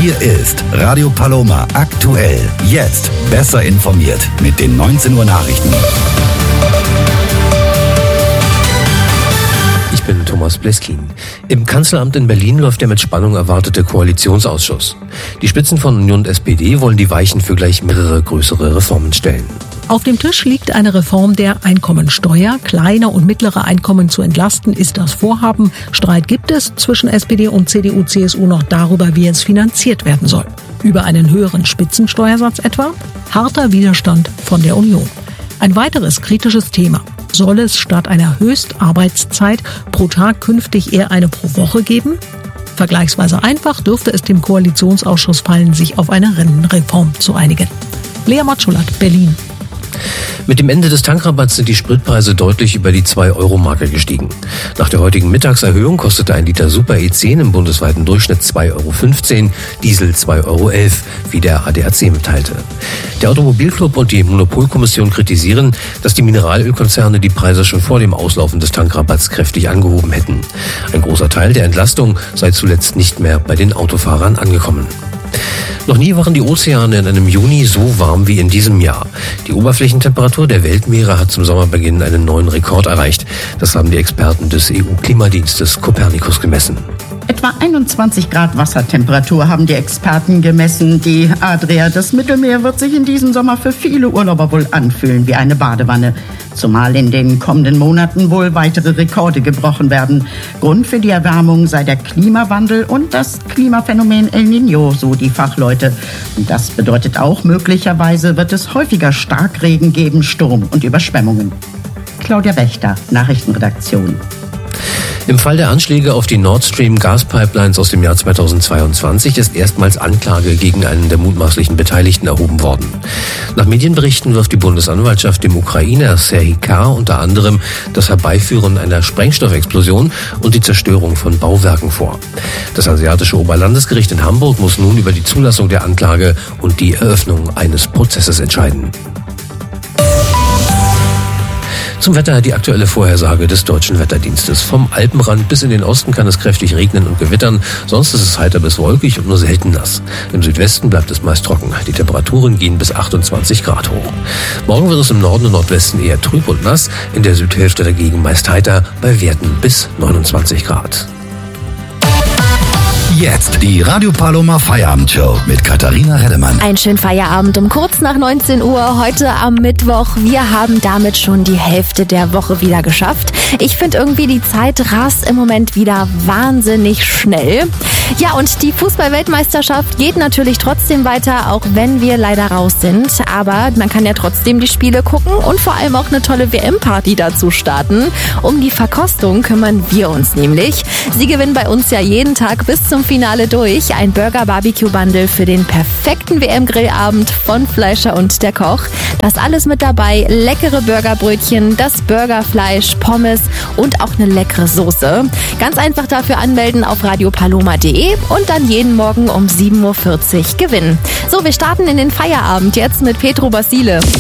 Hier ist Radio Paloma aktuell. Jetzt besser informiert mit den 19 Uhr Nachrichten. Ich bin Thomas Bleskin. Im Kanzleramt in Berlin läuft der mit Spannung erwartete Koalitionsausschuss. Die Spitzen von Union und SPD wollen die Weichen für gleich mehrere größere Reformen stellen. Auf dem Tisch liegt eine Reform der Einkommensteuer. Kleine und mittlere Einkommen zu entlasten ist das Vorhaben. Streit gibt es zwischen SPD und CDU, CSU noch darüber, wie es finanziert werden soll. Über einen höheren Spitzensteuersatz etwa? Harter Widerstand von der Union. Ein weiteres kritisches Thema. Soll es statt einer Höchstarbeitszeit pro Tag künftig eher eine pro Woche geben? Vergleichsweise einfach dürfte es dem Koalitionsausschuss fallen, sich auf eine Rentenreform zu einigen. Lea Matschulat, Berlin. Mit dem Ende des Tankrabatts sind die Spritpreise deutlich über die 2-Euro-Marke gestiegen. Nach der heutigen Mittagserhöhung kostete ein Liter Super E10 im bundesweiten Durchschnitt 2,15 €, Diesel 2,11 €, wie der ADAC mitteilte. Der Automobilclub und die Monopolkommission kritisieren, dass die Mineralölkonzerne die Preise schon vor dem Auslaufen des Tankrabatts kräftig angehoben hätten. Ein großer Teil der Entlastung sei zuletzt nicht mehr bei den Autofahrern angekommen. Noch nie waren die Ozeane in einem Juni so warm wie in diesem Jahr. Die Oberflächentemperatur der Weltmeere hat zum Sommerbeginn einen neuen Rekord erreicht. Das haben die Experten des EU-Klimadienstes Copernicus gemessen. Etwa 21 Grad Wassertemperatur haben die Experten gemessen. Die Adria, das Mittelmeer, wird sich in diesem Sommer für viele Urlauber wohl anfühlen wie eine Badewanne. Zumal in den kommenden Monaten wohl weitere Rekorde gebrochen werden. Grund für die Erwärmung sei der Klimawandel und das Klimaphänomen El Niño, so die Fachleute. Und das bedeutet auch, möglicherweise wird es häufiger Starkregen geben, Sturm und Überschwemmungen. Claudia Wächter, Nachrichtenredaktion. Im Fall der Anschläge auf die Nord Stream Gaspipelines aus dem Jahr 2022 ist erstmals Anklage gegen einen der mutmaßlichen Beteiligten erhoben worden. Nach Medienberichten wirft die Bundesanwaltschaft dem Ukrainer Serhii K. unter anderem das Herbeiführen einer Sprengstoffexplosion und die Zerstörung von Bauwerken vor. Das asiatische Oberlandesgericht in Hamburg muss nun über die Zulassung der Anklage und die Eröffnung eines Prozesses entscheiden. Zum Wetter die aktuelle Vorhersage des Deutschen Wetterdienstes. Vom Alpenrand bis in den Osten kann es kräftig regnen und gewittern, sonst ist es heiter bis wolkig und nur selten nass. Im Südwesten bleibt es meist trocken. Die Temperaturen gehen bis 28 Grad hoch. Morgen wird es im Norden und Nordwesten eher trüb und nass, in der Südhälfte dagegen meist heiter, bei Werten bis 29 Grad. Jetzt die Radio Paloma Feierabendshow mit Katharina Reddemann. Einen schönen Feierabend um kurz nach 19 Uhr heute am Mittwoch. Wir haben damit schon die Hälfte der Woche wieder geschafft. Ich finde irgendwie, die Zeit rast im Moment wieder wahnsinnig schnell. Ja, und die Fußball-Weltmeisterschaft geht natürlich trotzdem weiter, auch wenn wir leider raus sind. Aber man kann ja trotzdem die Spiele gucken und vor allem auch eine tolle WM-Party dazu starten. Um die Verkostung kümmern wir uns nämlich. Sie gewinnen bei uns ja jeden Tag bis zum Finale durch. Ein Burger-Barbecue-Bundle für den perfekten WM-Grillabend von Fleischer und der Koch. Das alles mit dabei. Leckere Burgerbrötchen, das Burgerfleisch, Pommes und auch eine leckere Soße. Ganz einfach dafür anmelden auf radiopaloma.de und dann jeden Morgen um 7:40 Uhr gewinnen. So, wir starten in den Feierabend jetzt mit Petro Basile.